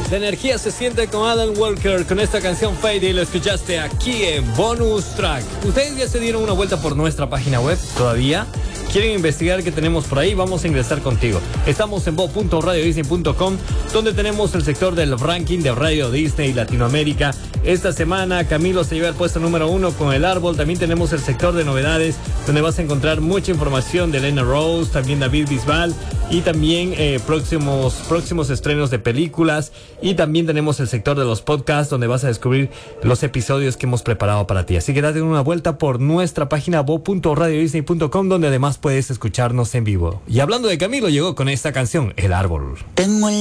La energía se siente con Alan Walker con esta canción Fade y lo escuchaste aquí en Bonus Track. ¿Ustedes ya se dieron una vuelta por nuestra página web todavía? ¿Quieren investigar qué tenemos por ahí? Vamos a ingresar contigo. Estamos en bo.radiodisney.com, donde tenemos el sector del ranking de Radio Disney Latinoamérica. Esta semana Camilo se lleva el puesto número 1 con El Árbol. También tenemos el sector de novedades, donde vas a encontrar mucha información de Elena Rose, también David Bisbal y también próximos estrenos de películas. Y también tenemos el sector de los podcasts, donde vas a descubrir los episodios que hemos preparado para ti. Así que date una vuelta por nuestra página bo.radiodisney.com, donde además puedes escucharnos en vivo. Y hablando de Camilo, llegó con esta canción, El Árbol. Tengo